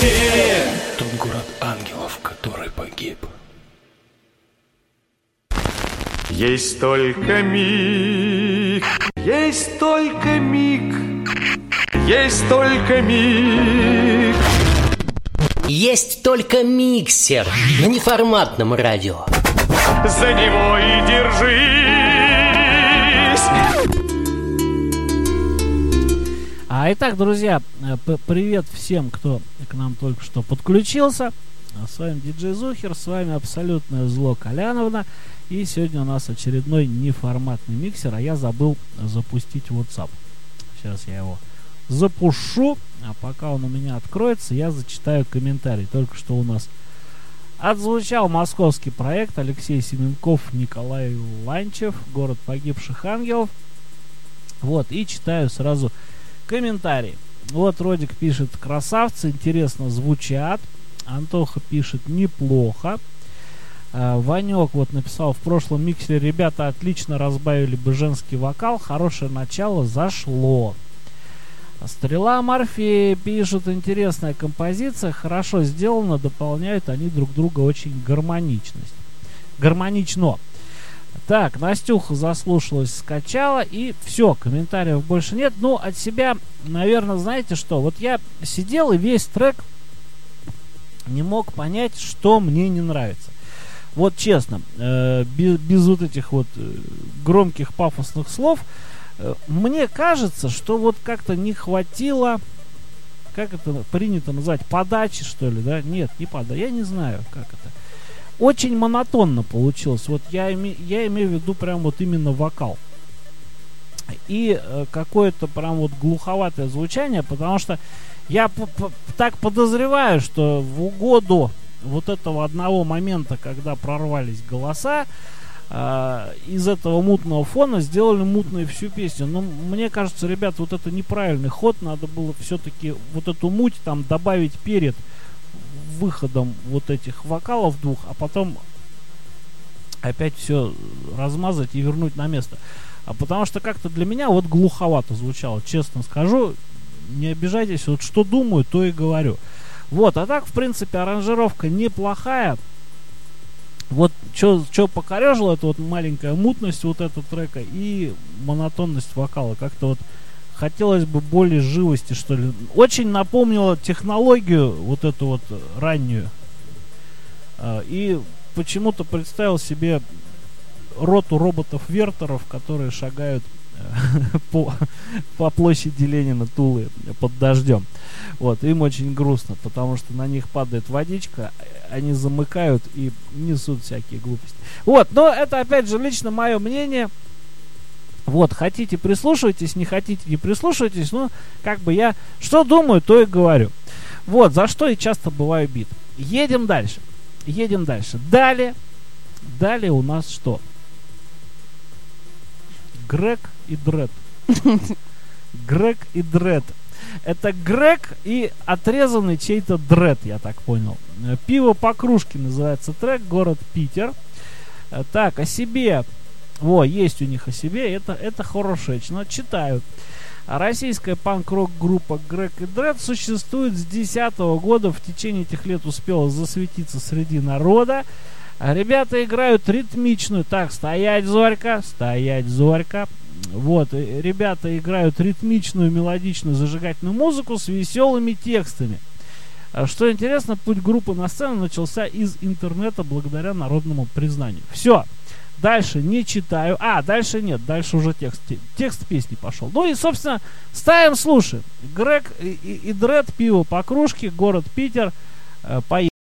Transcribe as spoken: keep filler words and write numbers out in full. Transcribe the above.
Где тот город ангелов, который погиб? Есть только миг, есть только миг, есть только миг. Есть только миксер на неформатном радио. За него и держись. А итак, друзья, привет всем, кто к нам только что подключился. С вами диджей Зухер, с вами абсолютное зло Коляновна. И сегодня у нас очередной неформатный миксер, а я забыл запустить WhatsApp. Сейчас я его запушу, а пока он у меня откроется, я зачитаю комментарий. Только что у нас отзвучал московский проект Алексей Семенков, Николай Ланчев, город погибших ангелов. Вот, и читаю сразу комментарии. Вот Родик пишет: красавцы, интересно звучат. Антоха пишет: неплохо. а, Ванек вот написал: в прошлом миксере ребята отлично разбавили бы женский вокал, хорошее начало, зашло. Стрела Морфея пишет: интересная композиция, хорошо сделана, дополняют они друг друга очень гармоничность. Гармонично. Так, Настюха заслушалась, скачала, и все, комментариев больше нет. Ну, от себя, наверное, знаете что? Вот я сидел и весь трек не мог понять, что мне не нравится. Вот честно, э, без, без вот этих вот э, громких пафосных слов, э, мне кажется, что вот как-то не хватило, как это принято назвать, подачи, что ли, да? Нет, не подачи, я не знаю, как это. Очень монотонно получилось. Вот я, име, я имею в виду прям вот именно вокал. И э, какое-то прям вот глуховатое звучание, потому что я так подозреваю, что в угоду вот этого одного момента, когда прорвались голоса, э, из этого мутного фона сделали мутной всю песню. Но мне кажется, ребят, вот это неправильный ход. Надо было все-таки вот эту муть там добавить перед выходом вот этих вокалов двух, а потом опять все размазать и вернуть на место. А потому что как-то для меня вот глуховато звучало, честно скажу. Не обижайтесь, вот что думаю, то и говорю. Вот, а так, в принципе, аранжировка неплохая. Вот, что покорежило, это вот маленькая мутность вот этого трека и монотонность вокала. Как-то вот хотелось бы более живости, что ли. Очень напомнило технологию вот эту вот раннюю. И почему-то представил себе роту роботов-вертеров, которые шагают по, по площади Ленина, Тулы, под дождем. Вот, им очень грустно, потому что на них падает водичка, они замыкают и несут всякие глупости. Вот, но это опять же лично мое мнение. Вот, хотите прислушивайтесь, не хотите не прислушивайтесь, но как бы я что думаю, то и говорю. Вот, за что и часто бываю бит. Едем дальше. Едем дальше. Далее, далее у нас что? Грег и Дред. Грег и Дред. Это Грег и отрезанный чей-то Дред, я так понял. Пиво по кружке называется трек, город Питер. Так, о себе. Во, есть у них о себе, это, это хорошечно. Читаю. Российская панк-рок группа Грег и Дред существует с десятого года. В течение этих лет успела засветиться среди народа. Ребята играют ритмичную. Так, стоять, Зорька, стоять, Зорька. Вот, ребята играют ритмичную, мелодичную, зажигательную музыку с веселыми текстами. Что интересно, путь группы на сцену начался из интернета благодаря народному признанию. Все. Дальше не читаю. А, дальше нет. Дальше уже текст. Текст песни пошел. Ну и, собственно, ставим, слушаем. Грег и, и, и Дред, пиво по кружке, город Питер. Поехали.